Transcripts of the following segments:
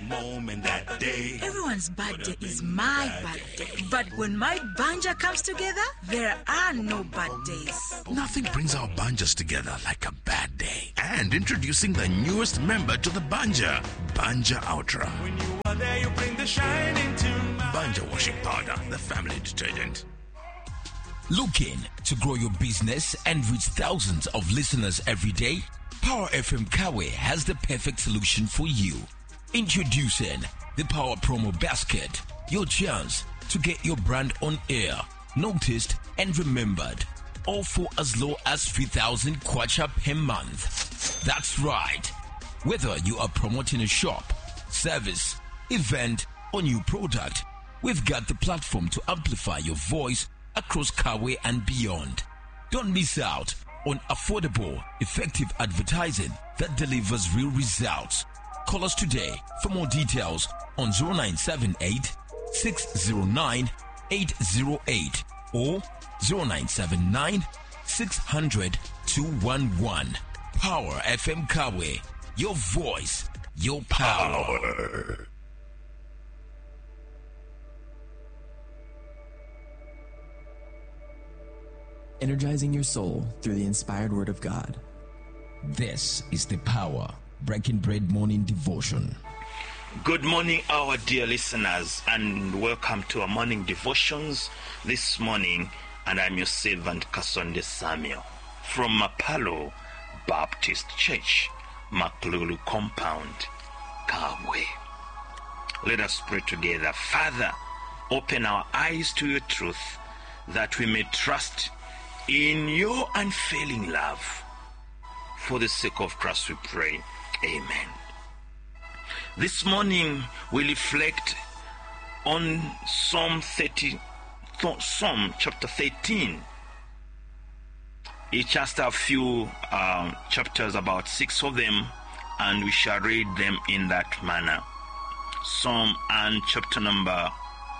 moment, that day. Everyone's birthday is my birthday. But when my banja comes together, there are no bad days. Nothing brings our banjas together like a bad day. And introducing the newest member to the banja, Banja Ultra. When you are there, you bring the shine into my Banja washing powder, the family detergent. Looking to grow your business and reach thousands of listeners every day? Power FM Kawe has the perfect solution for you. Introducing the Power Promo Basket, your chance to get your brand on air, noticed and remembered, all for as low as 3,000 kwacha per month. That's right. Whether you are promoting a shop, service, event, or new product, we've got the platform to amplify your voice across Kawe and beyond. Don't miss out on affordable, effective advertising that delivers real results. Call us today for more details on 0978 609 808 or 0979 600 211. Power FM Kawe. Your voice, your power. Energizing your soul through the inspired word of God. This is the Power Breaking Bread Morning Devotion. Good morning, our dear listeners, and welcome to our morning devotions this morning. And I'm your servant, Kasonde Samuel, from Mapalo Baptist Church, Maklulu Compound, Kawe. Let us pray together. Father, open our eyes to your truth, that we may trust in your unfailing love. For the sake of Christ we pray. Amen. This morning we reflect on Psalm chapter 13. It's just a few chapters, about 6 of them, and we shall read them in that manner. Psalm and chapter number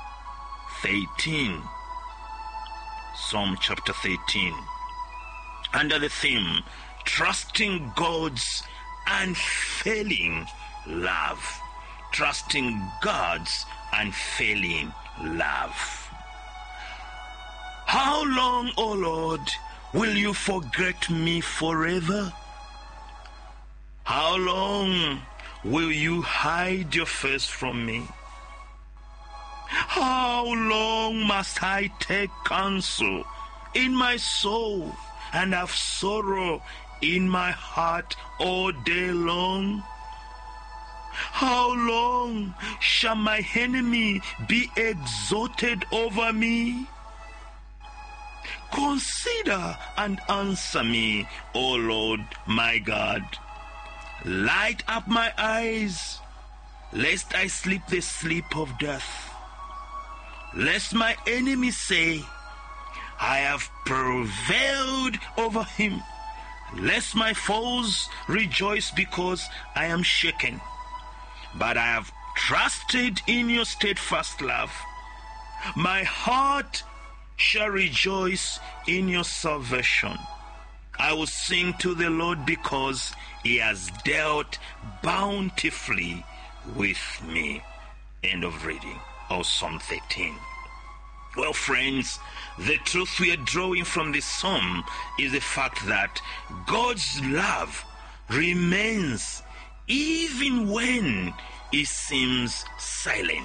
13. Psalm chapter 13. Under the theme, Trusting God's Unfailing Love. Trusting God's unfailing love. How long, O Lord, will you forget me forever? How long will you hide your face from me? How long must I take counsel in my soul and have sorrow in my heart all day long? How long shall my enemy be exalted over me? Consider and answer me, O Lord my God. Light up my eyes, lest I sleep the sleep of death. Lest my enemy say, I have prevailed over him. Lest my foes rejoice because I am shaken. But I have trusted in your steadfast love. My heart shall rejoice in your salvation. I will sing to the Lord because he has dealt bountifully with me. End of reading of Psalm 13. Well, friends, the truth we are drawing from this psalm is the fact that God's love remains even when he seems silent.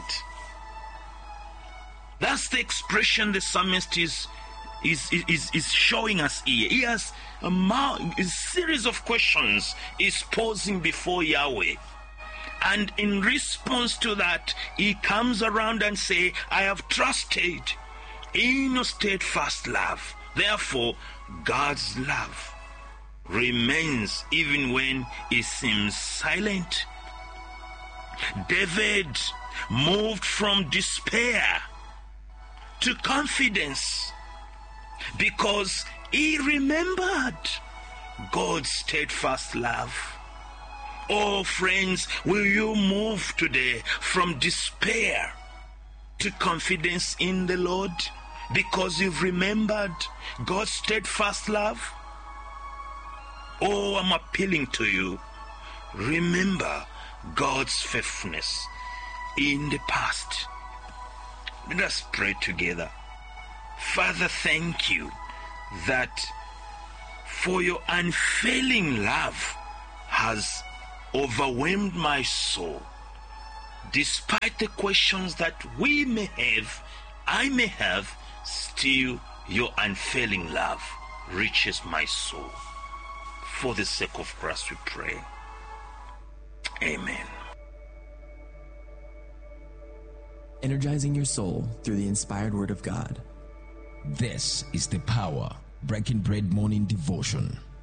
That's the expression the psalmist is showing us here. He has a series of questions is posing before Yahweh. And in response to that, he comes around and say, I have trusted in your steadfast love. Therefore, God's love remains even when he seems silent. David moved from despair to confidence because he remembered God's steadfast love. Oh, friends, will you move today from despair to confidence in the Lord because you've remembered God's steadfast love? Oh, I'm appealing to you. Remember God's faithfulness. in the past. Let us pray together. Father, thank you that for your unfailing love has overwhelmed my soul. Despite the questions that I may have, still your unfailing love reaches my soul. For the sake of Christ we pray. Amen. Energizing your soul through the inspired word of God. This is the Power Breaking Bread Morning Devotion.